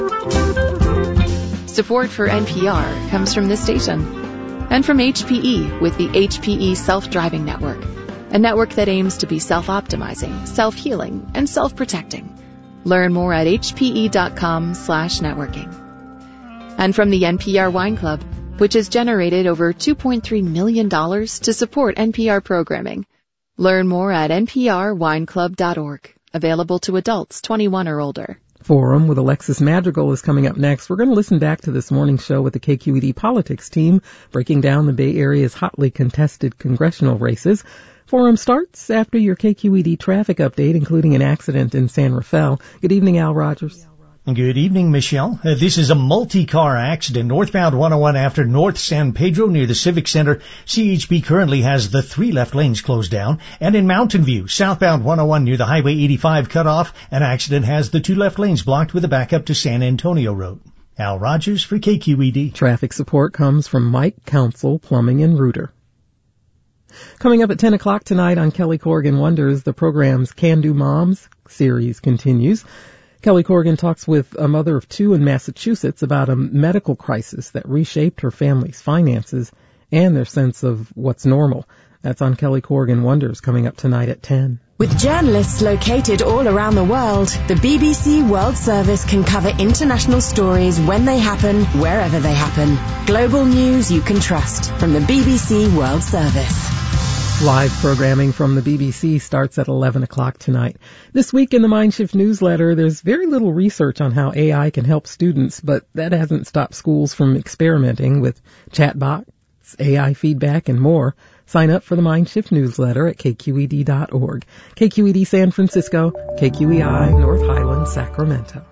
Support for NPR comes from this station and from HPE with the HPE Self-Driving Network, a network that aims to be self-optimizing, self-healing, and self-protecting. Learn more at hpe.com/networking. And from the NPR Wine Club, which has generated over $2.3 million to support NPR programming. Learn more at nprwineclub.org. Available to adults 21 or older. Forum with Alexis Madrigal is coming up next. We're going to listen back to this morning's show with the KQED politics team, breaking down the Bay Area's hotly contested congressional races. Forum starts after your KQED traffic update, including an accident in San Rafael. Good evening, Al Rogers. Good evening, Michelle. This is a multi-car accident northbound 101 after North San Pedro near the Civic Center. CHP currently has the 3 left lanes closed down. And in Mountain View, southbound 101 near the Highway 85 cutoff, an accident has the 2 left lanes blocked with a backup to San Antonio Road. Al Rogers for KQED. Traffic support comes from Mike Council Plumbing and Rooter. Coming up at 10 o'clock tonight on Kelly Corrigan Wonders, the program's Can Do Moms series continues. Kelly Corrigan talks with a mother of 2 in Massachusetts about a medical crisis that reshaped her family's finances and their sense of what's normal. That's on Kelly Corrigan Wonders coming up tonight at 10. With journalists located all around the world, the BBC World Service can cover international stories when they happen, wherever they happen. Global news you can trust from the BBC World Service. Live programming from the BBC starts at 11 o'clock tonight. This week in the Mindshift newsletter, there's very little research on how AI can help students, but that hasn't stopped schools from experimenting with chatbots, AI feedback, and more. Sign up for the Mindshift newsletter at kqed.org. KQED San Francisco, KQEI North Highland, Sacramento.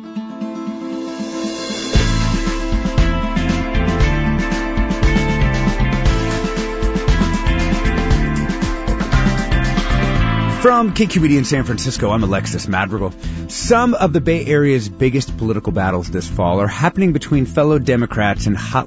From KQED in San Francisco, I'm Alexis Madrigal. Some of the Bay Area's biggest political battles this fall are happening between fellow Democrats and hotly